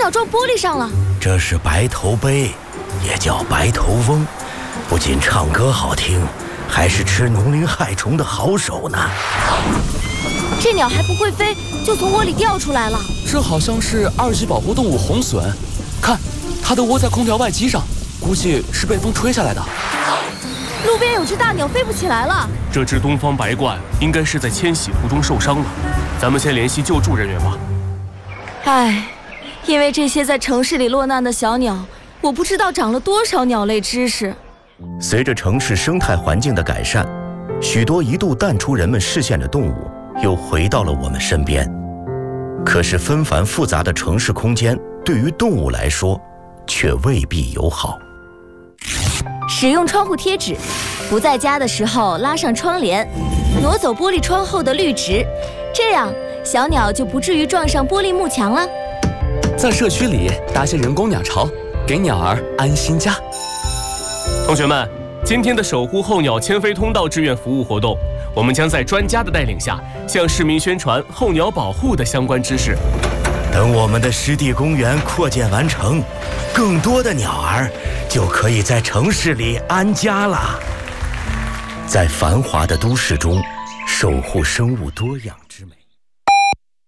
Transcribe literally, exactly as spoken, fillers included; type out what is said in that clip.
鸟撞玻璃上了。 这是白头鹎，也叫白头翁，不仅唱歌好听，还是吃农灵害虫的好手呢。 这鸟还不会飞，就从窝里掉出来了。 这好像是二级保护动物红隼，看，它的窝在空调外机上，估计是被风吹下来的。 路边有只大鸟飞不起来了。 这只东方白鹳应该是在迁徙途中受伤了，咱们先联系救助人员吧。 唉，因为这些在城市里落难的小鸟，我不知道长了多少鸟类知识。 随着城市生态环境的改善，许多一度淡出人们视线的动物又回到了我们身边。可是纷繁复杂的城市空间对于动物来说却未必友好。 使用窗户贴纸，不在家的时候拉上窗帘，挪走玻璃窗后的绿植，这样小鸟就不至于撞上玻璃幕墙了。 在社区里搭些人工鸟巢，给鸟儿安心家。 同学们，今天的守护候鸟迁飞通道志愿服务活动，我们将在专家的带领下，向市民宣传候鸟保护的相关知识。 等我们的湿地公园扩建完成，更多的鸟儿就可以在城市里安家了。在繁华的都市中，守护生物多样。